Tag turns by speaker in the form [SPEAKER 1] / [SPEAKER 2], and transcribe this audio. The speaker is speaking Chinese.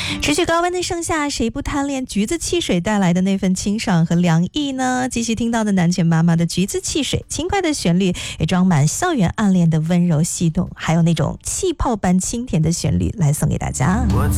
[SPEAKER 1] 持续高温的盛夏，谁不贪恋橘子汽水带来的那份清爽和凉意呢？继续听到的南拳妈妈的橘子汽水，轻快的旋律也装满校园暗恋的温柔悸动，还有那种气泡般清甜的旋律来送给大家。
[SPEAKER 2] 我